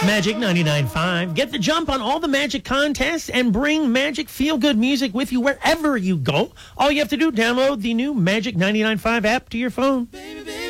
Magic 99.5. Get the jump on all the Magic contests and bring Magic feel-good music with you wherever you go. All you have to do, download the new Magic 99.5 app to your phone.